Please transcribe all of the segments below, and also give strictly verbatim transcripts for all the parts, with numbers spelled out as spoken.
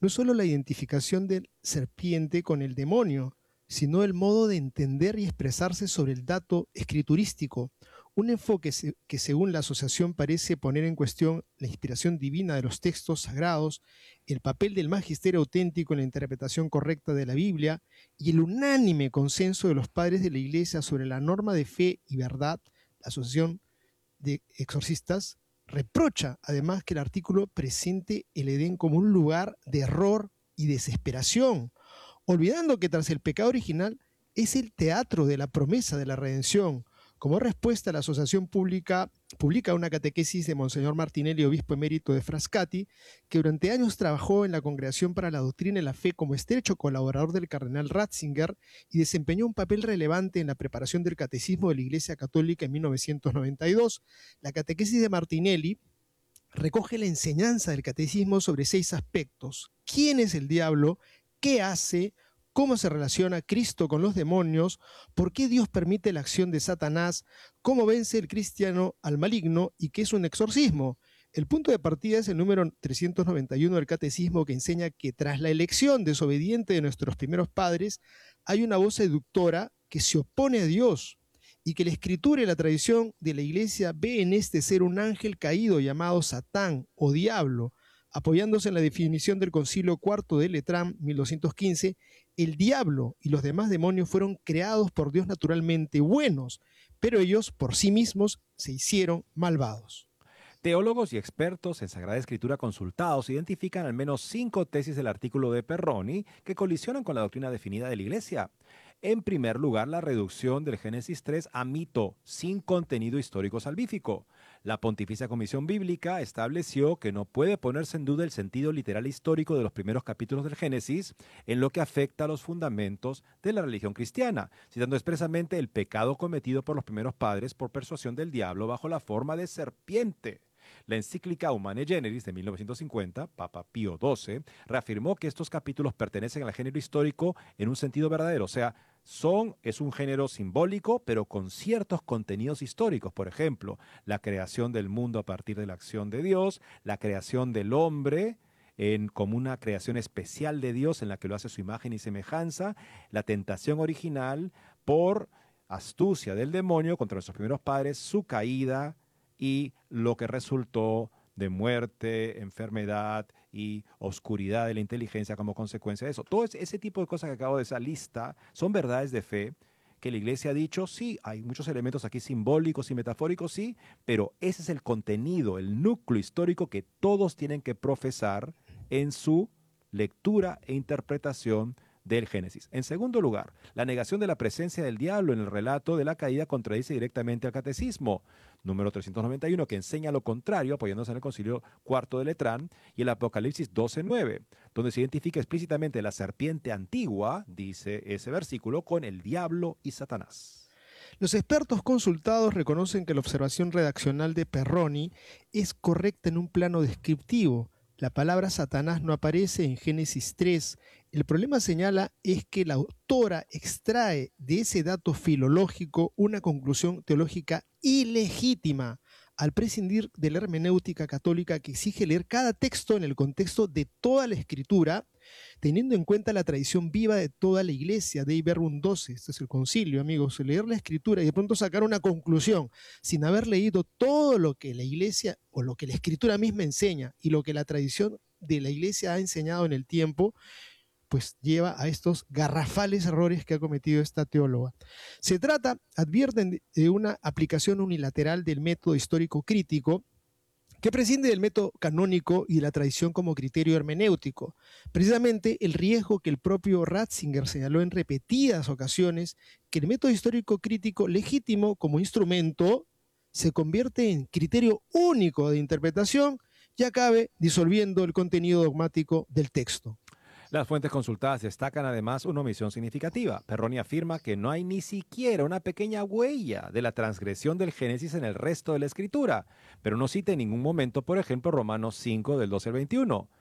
no es solo la identificación del serpiente con el demonio, sino el modo de entender y expresarse sobre el dato escriturístico, un enfoque que según la asociación parece poner en cuestión la inspiración divina de los textos sagrados, el papel del magisterio auténtico en la interpretación correcta de la Biblia y el unánime consenso de los padres de la Iglesia sobre la norma de fe y verdad. La asociación de exorcistas reprocha además que el artículo presente el Edén como un lugar de error y desesperación, olvidando que tras el pecado original es el teatro de la promesa de la redención. Como respuesta, la asociación pública publica una catequesis de Monseñor Martinelli, obispo emérito de Frascati, que durante años trabajó en la Congregación para la Doctrina y la Fe como estrecho colaborador del cardenal Ratzinger y desempeñó un papel relevante en la preparación del Catecismo de la Iglesia Católica en mil novecientos noventa y dos. La catequesis de Martinelli recoge la enseñanza del catecismo sobre seis aspectos: ¿quién es el diablo? ¿Qué hace? ¿Cómo se relaciona Cristo con los demonios? ¿Por qué Dios permite la acción de Satanás? ¿Cómo vence el cristiano al maligno? ¿Y qué es un exorcismo? El punto de partida es el número trescientos noventa y uno del Catecismo, que enseña que tras la elección desobediente de nuestros primeros padres, hay una voz seductora que se opone a Dios y que la Escritura y la tradición de la Iglesia ve en este ser un ángel caído llamado Satán o Diablo. Apoyándose en la definición del Concilio Cuarto de Letrán, mil doscientos quince, el diablo y los demás demonios fueron creados por Dios naturalmente buenos, pero ellos por sí mismos se hicieron malvados. Teólogos y expertos en Sagrada Escritura consultados identifican al menos cinco tesis del artículo de Perroni que colisionan con la doctrina definida de la Iglesia. En primer lugar, la reducción del Génesis tres a mito, sin contenido histórico salvífico. La Pontificia Comisión Bíblica estableció que no puede ponerse en duda el sentido literal histórico de los primeros capítulos del Génesis en lo que afecta a los fundamentos de la religión cristiana, citando expresamente el pecado cometido por los primeros padres por persuasión del diablo bajo la forma de serpiente. La encíclica Humane Generis de mil novecientos cincuenta, Papa Pío doce, reafirmó que estos capítulos pertenecen al género histórico en un sentido verdadero, o sea, son, es un género simbólico, pero con ciertos contenidos históricos. Por ejemplo, la creación del mundo a partir de la acción de Dios, la creación del hombre en, como una creación especial de Dios en la que lo hace su imagen y semejanza, la tentación original por astucia del demonio contra nuestros primeros padres, su caída y lo que resultó de muerte, enfermedad y oscuridad de la inteligencia como consecuencia de eso. Todo ese tipo de cosas que acabo de esa lista son verdades de fe que la Iglesia ha dicho, sí, hay muchos elementos aquí simbólicos y metafóricos, sí, pero ese es el contenido, el núcleo histórico que todos tienen que profesar en su lectura e interpretación del Génesis. En segundo lugar, la negación de la presencia del diablo en el relato de la caída contradice directamente al Catecismo, número trescientos noventa y uno, que enseña lo contrario, apoyándose en el Concilio Cuarto de Letrán, y el Apocalipsis doce nueve, donde se identifica explícitamente la serpiente antigua, dice ese versículo, con el diablo y Satanás. Los expertos consultados reconocen que la observación redaccional de Perroni es correcta en un plano descriptivo. La palabra Satanás no aparece en Génesis tres. El problema, señala, es que la autora extrae de ese dato filológico una conclusión teológica ilegítima al prescindir de la hermenéutica católica que exige leer cada texto en el contexto de toda la Escritura, teniendo en cuenta la tradición viva de toda la Iglesia. Dei Verbum doce, este es el concilio, amigos, leer la Escritura y de pronto sacar una conclusión sin haber leído todo lo que la Iglesia o lo que la Escritura misma enseña y lo que la tradición de la Iglesia ha enseñado en el tiempo, pues lleva a estos garrafales errores que ha cometido esta teóloga. Se trata, advierten, de una aplicación unilateral del método histórico crítico que prescinde del método canónico y de la tradición como criterio hermenéutico. Precisamente el riesgo que el propio Ratzinger señaló en repetidas ocasiones, que el método histórico crítico legítimo como instrumento se convierte en criterio único de interpretación y acabe disolviendo el contenido dogmático del texto. Las fuentes consultadas destacan además una omisión significativa. Perroni afirma que no hay ni siquiera una pequeña huella de la transgresión del Génesis en el resto de la Escritura, pero no cita en ningún momento, por ejemplo, Romanos cinco, del doce al veintiuno.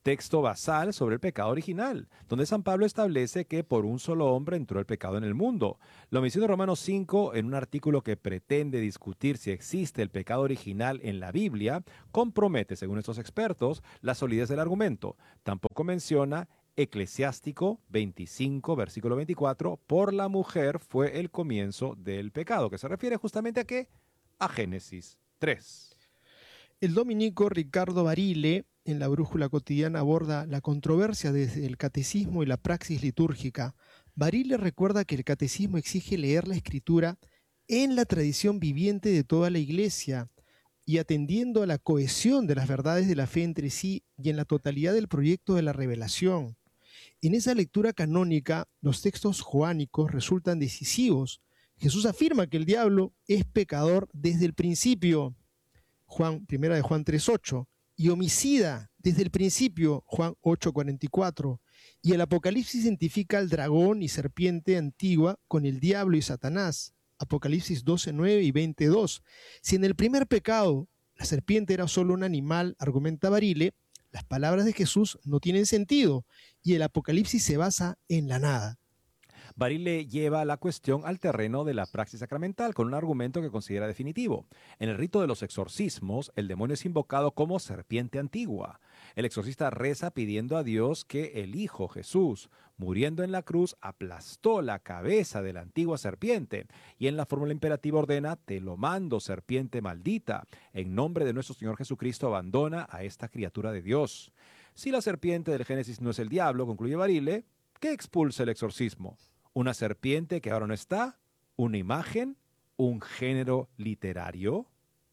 texto basal sobre el pecado original, donde San Pablo establece que por un solo hombre entró el pecado en el mundo. Lo menciona Romanos cinco en un artículo que pretende discutir si existe el pecado original en la Biblia, compromete, según estos expertos, la solidez del argumento. Tampoco menciona Eclesiástico veinticinco, versículo veinticuatro, por la mujer fue el comienzo del pecado, que se refiere justamente a qué? A Génesis tres. El dominico Ricardo Barile, en la Brújula Cotidiana, aborda la controversia desde el catecismo y la praxis litúrgica. Barile recuerda que el catecismo exige leer la escritura en la tradición viviente de toda la Iglesia y atendiendo a la cohesión de las verdades de la fe entre sí y en la totalidad del proyecto de la revelación. En esa lectura canónica, los textos joánicos resultan decisivos. Jesús afirma que el diablo es pecador desde el principio, Juan, primera de Juan tres ocho, y homicida desde el principio, Juan ocho cuarenta y cuatro, y el Apocalipsis identifica al dragón y serpiente antigua con el diablo y Satanás, Apocalipsis doce nueve y veintidós. Si en el primer pecado la serpiente era solo un animal, argumenta Barile, las palabras de Jesús no tienen sentido y el Apocalipsis se basa en la nada. Barile lleva la cuestión al terreno de la praxis sacramental con un argumento que considera definitivo. En el rito de los exorcismos, el demonio es invocado como serpiente antigua. El exorcista reza pidiendo a Dios que el Hijo Jesús, muriendo en la cruz, aplastó la cabeza de la antigua serpiente y en la fórmula imperativa ordena: te lo mando, serpiente maldita. En nombre de nuestro Señor Jesucristo, abandona a esta criatura de Dios. Si la serpiente del Génesis no es el diablo, concluye Barile, ¿qué expulsa el exorcismo? ¿Una serpiente que ahora no está? ¿Una imagen? ¿Un género literario?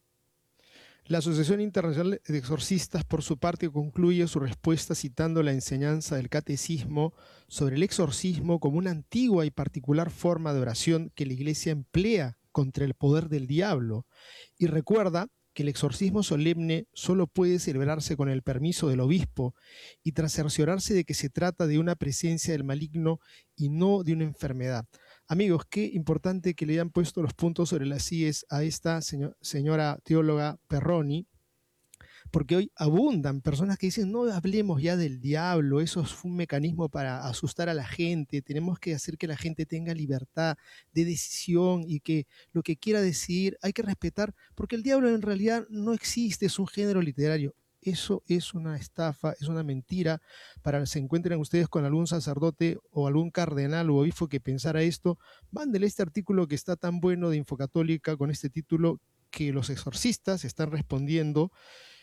La Asociación Internacional de Exorcistas, por su parte, concluye su respuesta citando la enseñanza del Catecismo sobre el exorcismo como una antigua y particular forma de oración que la Iglesia emplea contra el poder del diablo, y recuerda que el exorcismo solemne solo puede celebrarse con el permiso del obispo y tras cerciorarse de que se trata de una presencia del maligno y no de una enfermedad. Amigos, qué importante que le hayan puesto los puntos sobre las íes a esta señor, señora teóloga Perroni, porque hoy abundan personas que dicen, no hablemos ya del diablo, eso es un mecanismo para asustar a la gente, tenemos que hacer que la gente tenga libertad de decisión y que lo que quiera decidir hay que respetar, porque el diablo en realidad no existe, es un género literario. Eso es una estafa, es una mentira. Para que se encuentren ustedes con algún sacerdote o algún cardenal o obispo que pensara esto, mándele este artículo que está tan bueno de Infocatólica con este título que los exorcistas están respondiendo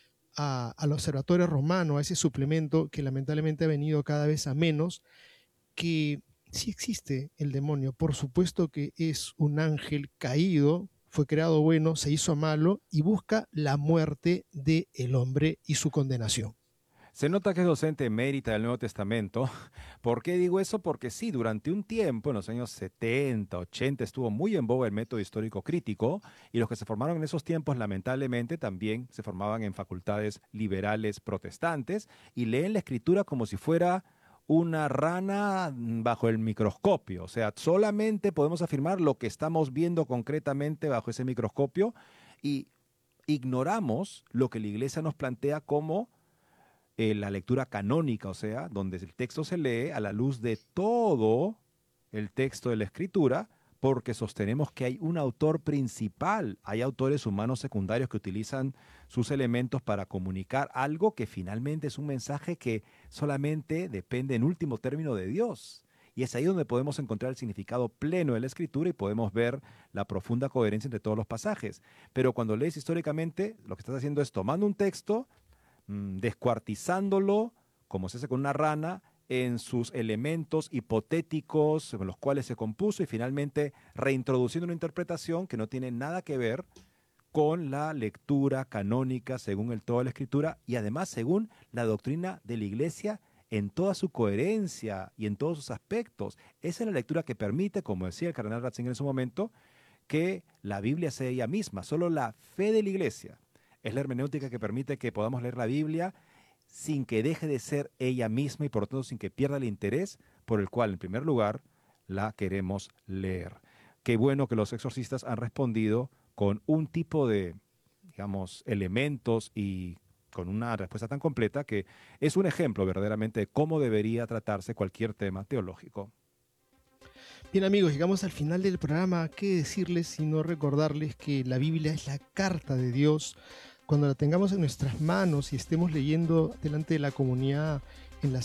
a, al Observatorio Romano, a ese suplemento que lamentablemente ha venido cada vez a menos, que sí existe el demonio, por supuesto que es un ángel caído, fue creado bueno, se hizo malo y busca la muerte del hombre y su condenación. Se nota que es docente emérita del Nuevo Testamento. ¿Por qué digo eso? Porque sí, durante un tiempo, en los años setenta, ochenta, estuvo muy en boga el método histórico crítico y los que se formaron en esos tiempos, lamentablemente, también se formaban en facultades liberales protestantes y leen la escritura como si fuera una rana bajo el microscopio. O sea, solamente podemos afirmar lo que estamos viendo concretamente bajo ese microscopio y ignoramos lo que la Iglesia nos plantea como Eh, la lectura canónica, o sea, donde el texto se lee a la luz de todo el texto de la Escritura, porque sostenemos que hay un autor principal, hay autores humanos secundarios que utilizan sus elementos para comunicar algo que finalmente es un mensaje que solamente depende en último término de Dios. Y es ahí donde podemos encontrar el significado pleno de la Escritura y podemos ver la profunda coherencia entre todos los pasajes. Pero cuando lees históricamente, lo que estás haciendo es tomando un texto, descuartizándolo, como se hace con una rana, en sus elementos hipotéticos con los cuales se compuso y finalmente reintroduciendo una interpretación que no tiene nada que ver con la lectura canónica según el toda la Escritura y además según la doctrina de la Iglesia en toda su coherencia y en todos sus aspectos. Esa es la lectura que permite, como decía el cardenal Ratzinger en su momento, que la Biblia sea ella misma. Solo la fe de la Iglesia es la hermenéutica que permite que podamos leer la Biblia sin que deje de ser ella misma y por lo tanto sin que pierda el interés por el cual, en primer lugar, la queremos leer. Qué bueno que los exorcistas han respondido con un tipo de, digamos, elementos y con una respuesta tan completa que es un ejemplo verdaderamente de cómo debería tratarse cualquier tema teológico. Bien amigos, llegamos al final del programa. ¿Qué decirles sino recordarles que la Biblia es la carta de Dios? Cuando la tengamos en nuestras manos y estemos leyendo delante de la comunidad